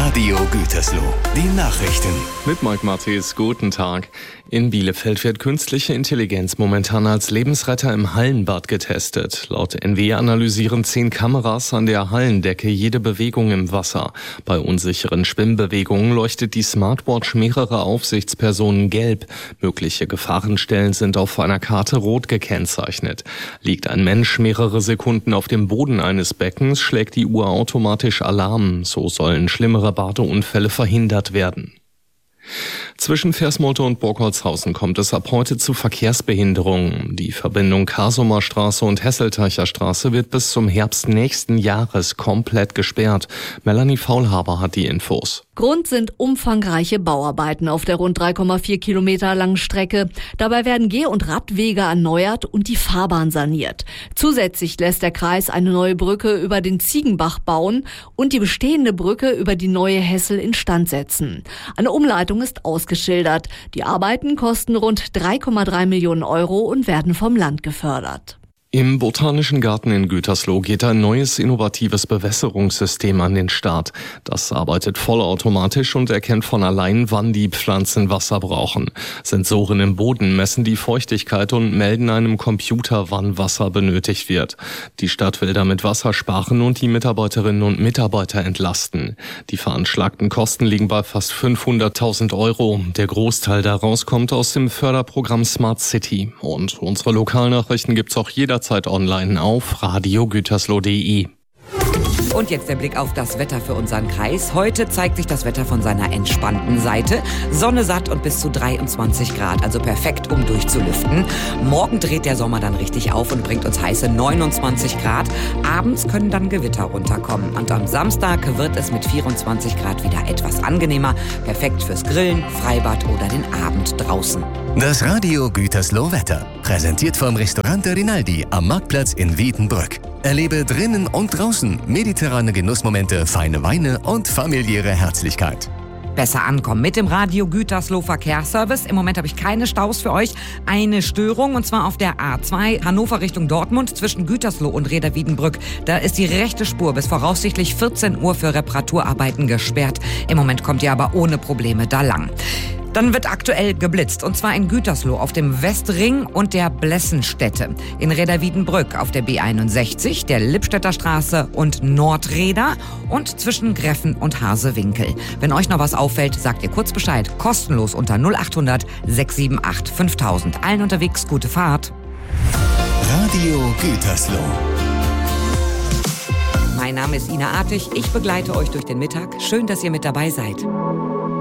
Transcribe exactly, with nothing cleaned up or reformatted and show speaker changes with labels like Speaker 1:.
Speaker 1: Radio Gütersloh, die Nachrichten.
Speaker 2: Mit Mike Matthies, guten Tag. In Bielefeld wird künstliche Intelligenz momentan als Lebensretter im Hallenbad getestet. Laut N W analysieren zehn Kameras an der Hallendecke jede Bewegung im Wasser. Bei unsicheren Schwimmbewegungen leuchtet die Smartwatch mehrerer Aufsichtspersonen gelb. Mögliche Gefahrenstellen sind auf einer Karte rot gekennzeichnet. Liegt ein Mensch mehrere Sekunden auf dem Boden eines Beckens, schlägt die Uhr automatisch Alarm. So sollen schlimmere Badeunfälle verhindert werden. Zwischen Versmolte und Burgholzhausen kommt es ab heute zu Verkehrsbehinderungen. Die Verbindung Kasumer Straße und Hesselteicher Straße wird bis zum Herbst nächsten Jahres komplett gesperrt. Melanie Faulhaber hat die Infos.
Speaker 3: Grund sind umfangreiche Bauarbeiten auf der rund drei Komma vier Kilometer langen Strecke. Dabei werden Geh- und Radwege erneuert und die Fahrbahn saniert. Zusätzlich lässt der Kreis eine neue Brücke über den Ziegenbach bauen und die bestehende Brücke über die neue Hessel instand setzen. Eine Umleitung ist ausgeschildert. Die Arbeiten kosten rund drei Komma drei Millionen Euro und werden vom Land gefördert.
Speaker 2: Im Botanischen Garten in Gütersloh geht ein neues innovatives Bewässerungssystem an den Start. Das arbeitet vollautomatisch und erkennt von allein, wann die Pflanzen Wasser brauchen. Sensoren im Boden messen die Feuchtigkeit und melden einem Computer, wann Wasser benötigt wird. Die Stadt will damit Wasser sparen und die Mitarbeiterinnen und Mitarbeiter entlasten. Die veranschlagten Kosten liegen bei fast fünfhunderttausend Euro. Der Großteil daraus kommt aus dem Förderprogramm Smart City. Und unsere Lokalnachrichten gibt's auch jederzeit Zeit online auf radio gütersloh punkt de.
Speaker 4: Und jetzt der Blick auf das Wetter für unseren Kreis. Heute zeigt sich das Wetter von seiner entspannten Seite. Sonne satt und bis zu dreiundzwanzig Grad, also perfekt, um durchzulüften. Morgen dreht der Sommer dann richtig auf und bringt uns heiße neunundzwanzig Grad. Abends können dann Gewitter runterkommen. Und am Samstag wird es mit vierundzwanzig Grad wieder etwas angenehmer. Perfekt fürs Grillen, Freibad oder den Abend draußen.
Speaker 1: Das Radio Gütersloh Wetter, präsentiert vom Restaurant Rinaldi am Marktplatz in Wiedenbrück. Erlebe drinnen und draußen mediterrane Genussmomente, feine Weine und familiäre Herzlichkeit.
Speaker 4: Besser ankommen mit dem Radio Gütersloh Verkehrsservice. Im Moment habe ich keine Staus für euch. Eine Störung, und zwar auf der A zwei Hannover Richtung Dortmund zwischen Gütersloh und Rheda-Wiedenbrück. Da ist die rechte Spur bis voraussichtlich vierzehn Uhr für Reparaturarbeiten gesperrt. Im Moment kommt ihr aber ohne Probleme da lang. Dann wird aktuell geblitzt, und zwar in Gütersloh auf dem Westring und der Blessenstätte. In Rheda-Wiedenbrück auf der B einundsechzig, der Lippstädter Straße und Nordreda und zwischen Greffen und Hasewinkel. Wenn euch noch was auffällt, sagt ihr kurz Bescheid. Kostenlos unter null achthundert sechs sieben acht fünftausend. Allen unterwegs gute Fahrt.
Speaker 1: Radio Gütersloh.
Speaker 4: Mein Name ist Ina Artig. Ich begleite euch durch den Mittag. Schön, dass ihr mit dabei seid.